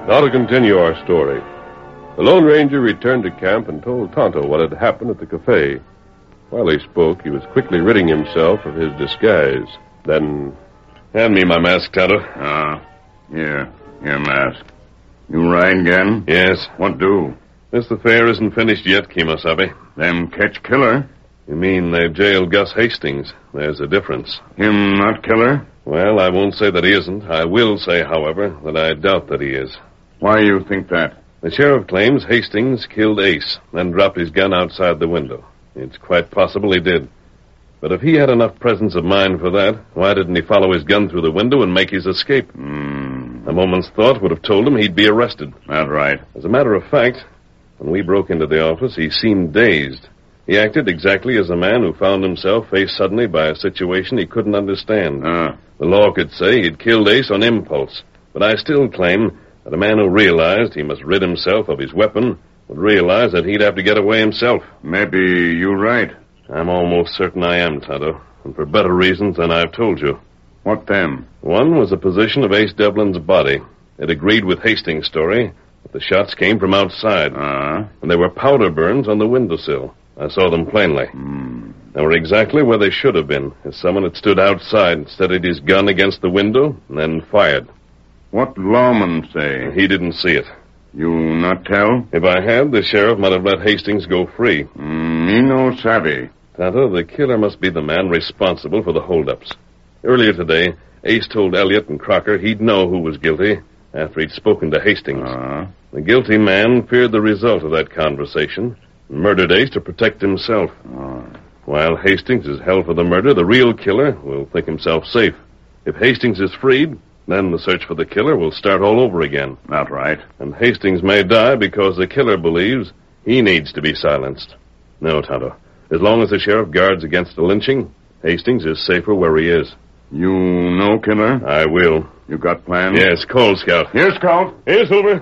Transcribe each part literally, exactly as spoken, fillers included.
Now to continue our story. The Lone Ranger returned to camp and told Tonto what had happened at the cafe. While he spoke, he was quickly ridding himself of his disguise. Then, hand me my mask, Tonto. Ah, here, here, mask. You ride again? Yes. What do? This affair isn't finished yet, Kemosabe. Them catch killer? You mean they've jailed Gus Hastings. There's a difference. Him not killer? Well, I won't say that he isn't. I will say, however, that I doubt that he is. Why you think that? The sheriff claims Hastings killed Ace, then dropped his gun outside the window. It's quite possible he did. But if he had enough presence of mind for that, why didn't he follow his gun through the window and make his escape? Mm. A moment's thought would have told him he'd be arrested. That's right. As a matter of fact, when we broke into the office, he seemed dazed. He acted exactly as a man who found himself faced suddenly by a situation he couldn't understand. Ah. The law could say he'd killed Ace on impulse, but I still claim that a man who realized he must rid himself of his weapon would realize that he'd have to get away himself. Maybe you're right. I'm almost certain I am, Tonto, and for better reasons than I've told you. What them? One was the position of Ace Devlin's body. It agreed with Hastings' story that the shots came from outside. Ah. And there were powder burns on the windowsill. I saw them plainly. Mm. They were exactly where they should have been, if someone had stood outside, steadied his gun against the window, and then fired. What lawman say? He didn't see it. You not tell? If I had, the sheriff might have let Hastings go free. Mm, me no savvy. Tonto, the killer must be the man responsible for the holdups. Earlier today, Ace told Elliott and Crocker he'd know who was guilty after he'd spoken to Hastings. Uh-huh. The guilty man feared the result of that conversation and murdered Ace to protect himself. Uh-huh. While Hastings is held for the murder, the real killer will think himself safe. If Hastings is freed, then the search for the killer will start all over again. Not right. And Hastings may die because the killer believes he needs to be silenced. No, Tonto. As long as the sheriff guards against the lynching, Hastings is safer where he is. You know killer? I will. You got plans? Yes, call Scout. Here, Scout. Here, Silver.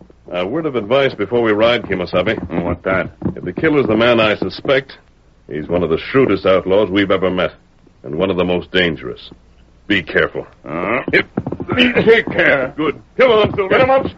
A word of advice before we ride, Kemosabe. Oh, what that? If the killer's the man I suspect, he's one of the shrewdest outlaws we've ever met, and one of the most dangerous. Be careful. Uh, Take care. Good. Come on, Silver. Get him up,